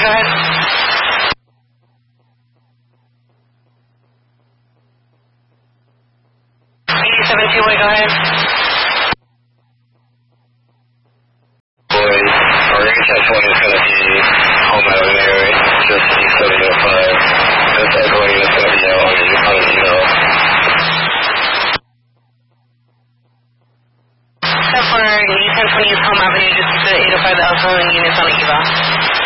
go ahead. E72-way, go ahead. Boys, our HF-1 is going to be home out of an area, just E705. This echoing is going to be out on an email. Except for E1020 is home avenue, just to 805 the Alpha units on the EVA.